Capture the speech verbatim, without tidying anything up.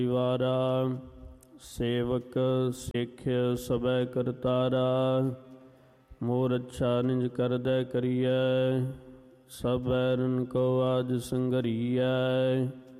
ਵਾਰਾ ਸੇਵਕ ਸਿੱਖ ਸਭੈ ਕਰਤਾਰਾ। ਮੋਰ ਅੱਛਾ ਨਿਜ ਕਰਦੈ ਕਰੀਐ ਸਭ ਬੈਰਨ ਕੋ ਆਜ ਸੰਗਰੀਐ।